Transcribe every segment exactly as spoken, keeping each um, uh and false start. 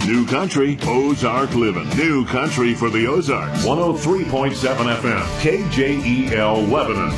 New Country, Ozark Living. New Country for the Ozarks. one oh three point seven F M. K J E L Lebanon.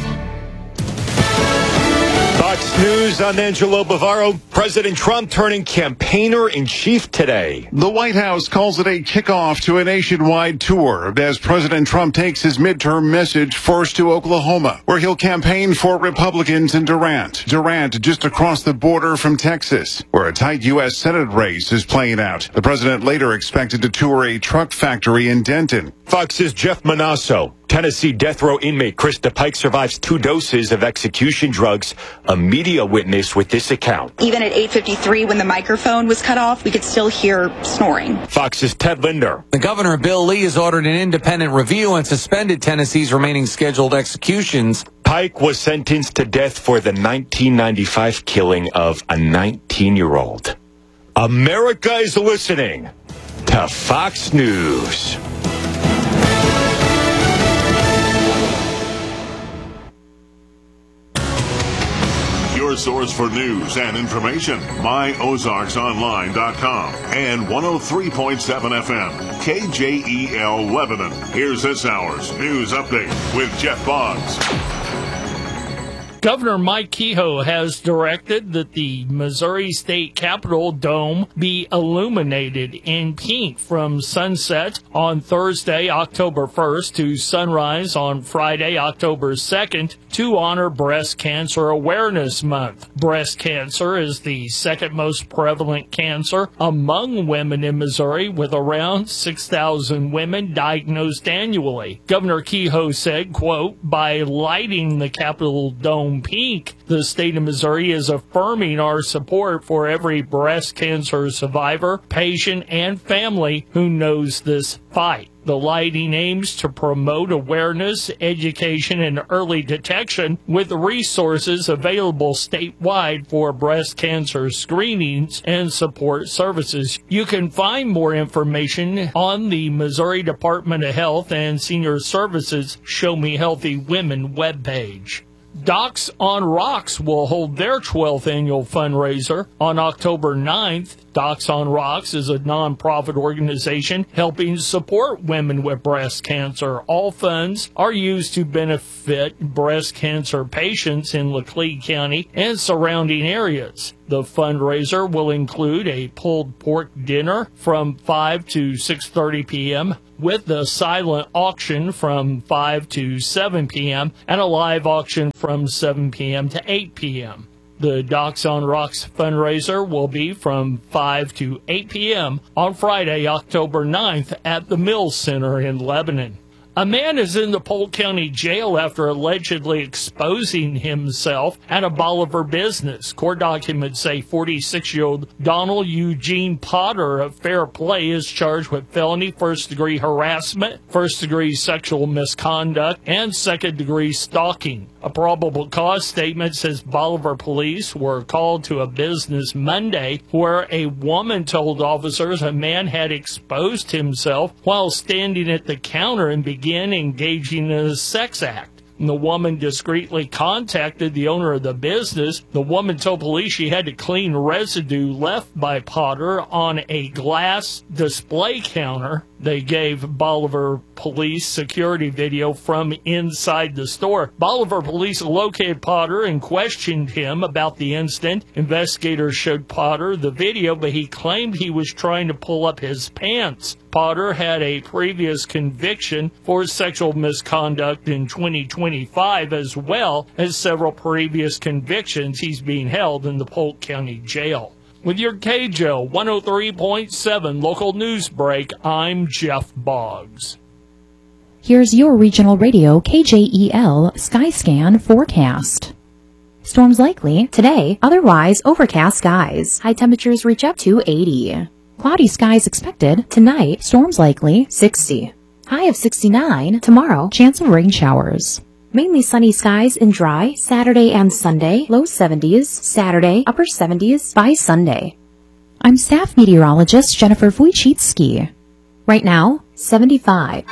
Fox News, I'm Angelo Bavaro. President Trump turning campaigner-in-chief today. The White House calls it a kickoff to a nationwide tour as President Trump takes his midterm message first to Oklahoma, where he'll campaign for Republicans in Durant. Durant just across the border from Texas, where a tight U S Senate race is playing out. The president later expected to tour a truck factory in Denton. Fox's Jeff Manasso. Tennessee death row inmate Krista Pike survives two doses of execution drugs. A media witness with this account. Even at eight fifty-three, when the microphone was cut off, we could still hear snoring. Fox's Ted Linder. The governor, Bill Lee, has ordered an independent review and suspended Tennessee's remaining scheduled executions. Pike was sentenced to death for the nineteen ninety-five killing of a nineteen-year-old. America is listening to Fox News. Your source for news and information. my ozarks online dot com and one oh three point seven F M. K J E L Lebanon. Here's this hour's news update with Jeff Boggs. Governor Mike Kehoe has directed that the Missouri State Capitol dome be illuminated in pink from sunset on Thursday, October first, to sunrise on Friday, October second, to honor Breast Cancer Awareness Month. Breast cancer is the second most prevalent cancer among women in Missouri, with around six thousand women diagnosed annually. Governor Kehoe said, quote, "By lighting the Capitol dome pink, the state of Missouri is affirming our support for every breast cancer survivor, patient, and family who knows this fight." The lighting aims to promote awareness, education, and early detection, with resources available statewide for breast cancer screenings and support services. You can find more information on the Missouri Department of Health and Senior Services Show Me Healthy Women webpage. Docs on Rocks will hold their twelfth annual fundraiser on October ninth. Docs on Rocks is a nonprofit organization helping support women with breast cancer. All funds are used to benefit breast cancer patients in Laclede County and surrounding areas. The fundraiser will include a pulled pork dinner from five to six thirty p.m., with a silent auction from five to seven p.m. and a live auction from seven p.m. to eight p.m. The Docs on Rocks fundraiser will be from five to eight p.m. on Friday, October ninth at the Mills Center in Lebanon. A man is in the Polk County Jail after allegedly exposing himself at a Bolivar business. Court documents say forty-six-year-old Donald Eugene Potter of Fair Play is charged with felony first-degree harassment, first-degree sexual misconduct, and second-degree stalking. A probable cause statement says Bolivar police were called to a business Monday where a woman told officers a man had exposed himself while standing at the counter and began engaging in a sex act. The woman discreetly contacted the owner of the business. The woman told police she had to clean residue left by Potter on a glass display counter. They gave Bolivar police security video from inside the store. Bolivar police located Potter and questioned him about the incident. Investigators showed Potter the video, but he claimed he was trying to pull up his pants. Potter had a previous conviction for sexual misconduct in twenty twenty-five, as well as several previous convictions. He's being held in the Polk County Jail. With your K J O one oh three point seven local news break, I'm Jeff Boggs. Here's your regional radio K J E L Skyscan forecast. Storms likely today, otherwise overcast skies. High temperatures reach up to eighty. Cloudy skies expected tonight, storms likely sixty. High of sixty-nine tomorrow, chance of rain showers. Mainly sunny skies and dry Saturday and Sunday, low seventies, Saturday, upper seventies by Sunday. I'm staff meteorologist Jennifer Wojcicki. Right now, seventy-five.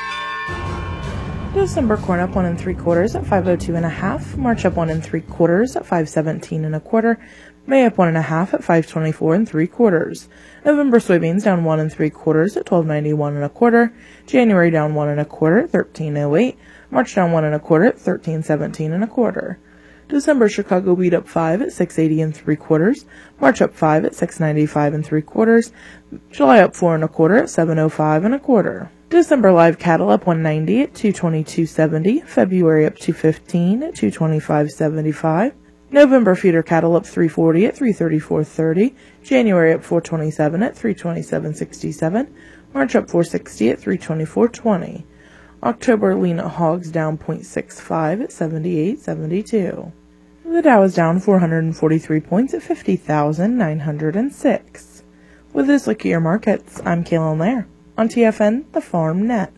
December corn up one and three quarters at five oh two and a half. March up one and three quarters at five seventeen and a quarter. May up one and a half at five twenty-four and three quarters. November soybeans down one and three quarters at twelve ninety-one and a quarter. January down one and a quarter at thirteen oh eight. March down one and a quarter at thirteen seventeen and a quarter. December Chicago wheat up five at six eighty and three quarters. March up five at six ninety-five and three quarters. July up four and a quarter at seven oh five and a quarter. December live cattle up one ninety at two twenty-two seventy. February up two fifteen at two twenty-five seventy-five. November feeder cattle up three forty at three thirty-four thirty. January up four twenty-seven at three twenty-seven sixty-seven. March up four sixty at three twenty-four twenty. October lean hogs down zero point six five at seventy-eight seventy-two. The Dow is down four hundred forty-three points at fifty thousand nine hundred six. With this look at your markets, I'm Kaylin Lair on T F N, the Farm Net.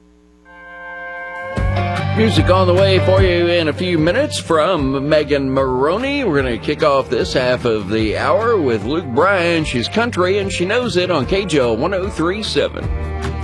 Music on the way for you in a few minutes from Megan Maroney. We're going to kick off this half of the hour with Luke Bryan. She's country and she knows it on K J L one oh three point seven.